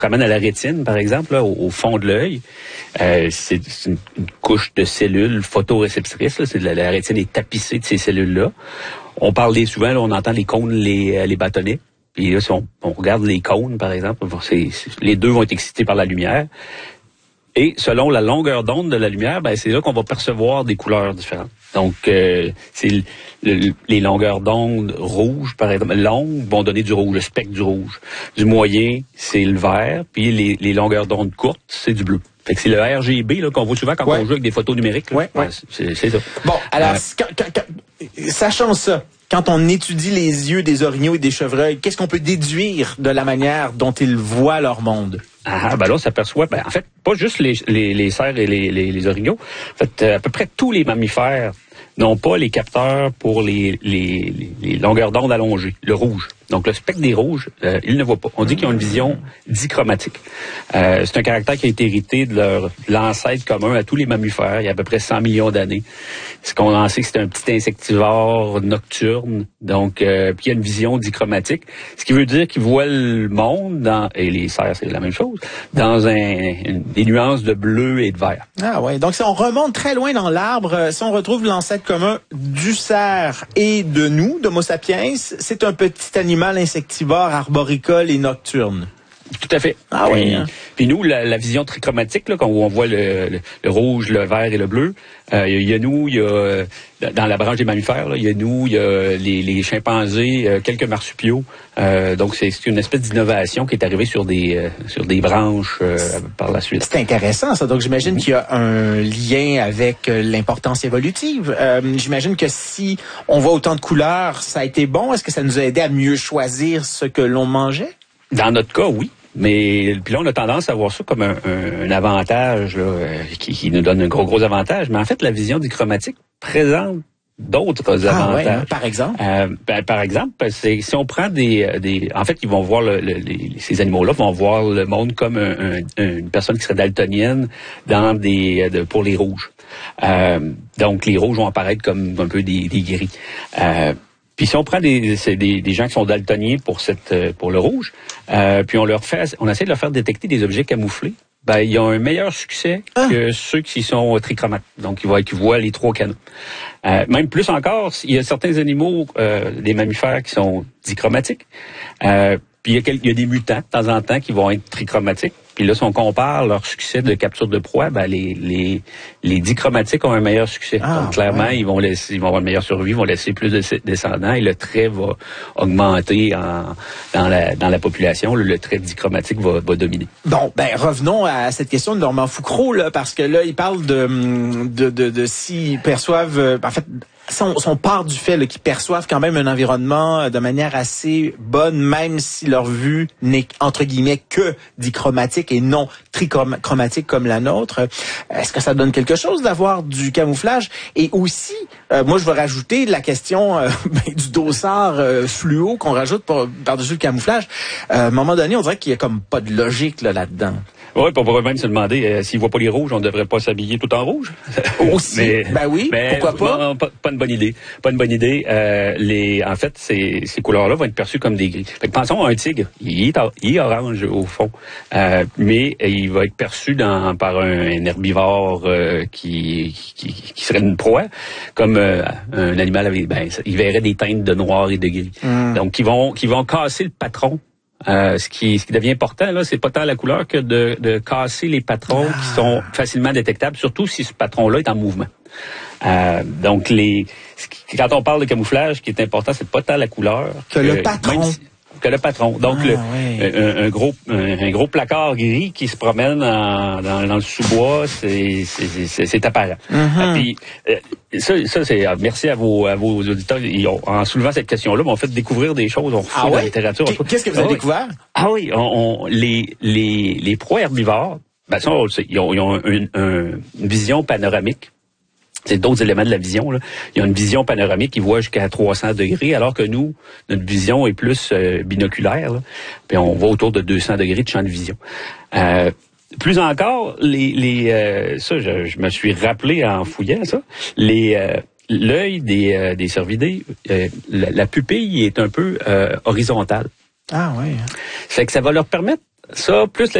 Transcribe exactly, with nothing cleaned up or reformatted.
promène à la rétine, par exemple, là, au, au fond de l'œil, euh, c'est, c'est une, une couche de cellules photoréceptrices. Là, c'est de la, la rétine est tapissée de ces cellules-là. On parle des, souvent, là, on entend les cônes, les, les bâtonnets. Puis là, si on, on regarde les cônes, par exemple, c'est, c'est, les deux vont être excités par la lumière. Et selon la longueur d'onde de la lumière, ben c'est là qu'on va percevoir des couleurs différentes. Donc, euh, c'est le, le, les longueurs d'onde rouges, par exemple, longues vont donner du rouge, le spectre du rouge. Du moyen, c'est le vert, puis les, les longueurs d'onde courtes, c'est du bleu. Fait que c'est le R G B là, qu'on voit souvent quand ouais. on joue avec des photos numériques. Là. Ouais, ouais. C'est, c'est ça. Bon, alors, euh, quand, quand, quand, sachant ça, quand on étudie les yeux des orignaux et des chevreuils, qu'est-ce qu'on peut déduire de la manière dont ils voient leur monde? Ah, ben là, on s'aperçoit, ben, en fait, pas juste les, les, les cerfs et les, les, les orignaux. En fait, à peu près tous les mammifères n'ont pas les capteurs pour les, les, les longueurs d'onde allongées, le rouge. Donc, le spectre des rouges, euh, ils ne voient pas. On dit qu'ils ont une vision dichromatique. Euh, c'est un caractère qui a été hérité de leur de l'ancêtre commun à tous les mammifères, il y a à peu près cent millions d'années. Ce qu'on en sait que c'est un petit insectivore nocturne, donc euh, puis il y a une vision dichromatique, ce qui veut dire qu'ils voient le monde, dans, et les cerfs, c'est la même chose, dans un, une, des nuances de bleu et de vert. Ah ouais, donc si on remonte très loin dans l'arbre, si on retrouve l'ancêtre commun du cerf et de nous, d'Homo sapiens, c'est un petit animal insectivore, arboricole et nocturne. Tout à fait. Ah puis, oui. Hein? Puis nous, la, la vision trichromatique, là, quand on voit le, le, le rouge, le vert et le bleu, euh, il y a nous, il y a dans la branche des mammifères, là, il y a nous, il y a les, les chimpanzés, euh, quelques marsupiaux. Euh, donc c'est, c'est une espèce d'innovation qui est arrivée sur des euh, sur des branches euh, par la suite. C'est intéressant ça. Donc j'imagine qu'il y a un lien avec euh, l'importance évolutive. Euh, j'imagine que si on voit autant de couleurs, ça a été bon. Est-ce que ça nous a aidé à mieux choisir ce que l'on mangeait? Dans notre cas, oui. Mais puis là, on a tendance à voir ça comme un, un, un avantage là, euh, qui, qui nous donne un gros, gros avantage. Mais en fait, la vision dichromatique présente d'autres ah, avantages. Ouais, hein, par exemple? Euh, ben, par exemple, c'est, si on prend des... des en fait, ils vont voir le, le, les, ces animaux-là vont voir le monde comme un, un, une personne qui serait daltonienne dans des de, pour les rouges. Euh, donc, les rouges vont apparaître comme un peu des, des gris. Euh, Puis si on prend des, c'est des, des gens qui sont daltoniens pour cette pour le rouge, euh, puis on leur fait, on essaie de leur faire détecter des objets camouflés, ben ils ont un meilleur succès ah. que ceux qui sont trichromates. Donc ils voient, qui voient les trois canaux. Euh, même plus encore, il y a certains animaux, euh, des mammifères qui sont dichromatiques. Euh, puis il y, a quelques, il y a des mutants de temps en temps qui vont être trichromatiques. Puis là, si on compare leur succès de capture de proie, ben les les les dichromatiques ont un meilleur succès. Ah, donc clairement, ouais. ils vont laisser, ils vont avoir une meilleure survie, ils vont laisser plus de descendants et le trait va augmenter en dans la dans la population. Le, le trait dichromatique va, va dominer. Bon, ben revenons à cette question de Normand Foucreau là, parce que là, il parle de de de, de s'ils perçoivent, euh, en fait. Si on, si on part du fait là, qu'ils perçoivent quand même un environnement de manière assez bonne, même si leur vue n'est entre guillemets que dichromatique et non trichromatique comme la nôtre, est-ce que ça donne quelque chose d'avoir du camouflage? Et aussi, euh, moi je vais rajouter la question euh, ben, du dossard euh, fluo qu'on rajoute par, par-dessus le camouflage. Euh, à un moment donné, on dirait qu'il y a comme pas de logique là, là-dedans. Oui, on pourrait même se demander, euh, s'ils voient pas les rouges, on ne devrait pas s'habiller tout en rouge. Aussi, mais, ben oui, mais, pourquoi pas? Non, pas? Pas une bonne idée. Pas une bonne idée. Euh, les, en fait, ces, ces couleurs-là vont être perçues comme des gris. Fait que pensons à un tigre. Il est, il est orange au fond, euh, mais il va être perçu dans, par un, un herbivore euh, qui, qui, qui serait une proie, comme euh, un animal avec, ben, il verrait des teintes de noir et de gris. Mm. Donc, qui vont, qui vont casser le patron. Euh, ce qui ce qui devient important là, c'est pas tant la couleur que de, de casser les patrons ah. qui sont facilement détectables, surtout si ce patron-là est en mouvement. Euh, donc les quand on parle de camouflage, ce qui est important, c'est pas tant la couleur que, que le patron. Si, que le patron. Donc ah, le, oui. un, un gros un, un gros placard gris qui se promène en, dans, dans le sous-bois, c'est c'est, c'est, c'est apparent. Mm-hmm. Puis euh, ça, ça c'est merci à vos à vos auditeurs. Ils ont, en soulevant cette question-là, m'ont fait découvrir des choses. On ah, ouais? la littérature. Qu'est-ce que vous avez ah, découvert? Ah oui, on, on, les les les proies herbivores, ben ça on le sait, ils ont, ils ont une, une, une vision panoramique. C'est d'autres éléments de la vision. Là. Il y a une vision panoramique qui voit jusqu'à trois cents degrés, alors que nous, notre vision est plus euh, binoculaire. Là. Puis on va autour de deux cents degrés de champ de vision. Euh, plus encore, les, les euh, ça, je, je me suis rappelé en fouillant ça. Les euh, l'œil des euh, des cervidés, euh, la, la pupille est un peu euh, horizontale. Ah oui. Fait que ça va leur permettre Ça, plus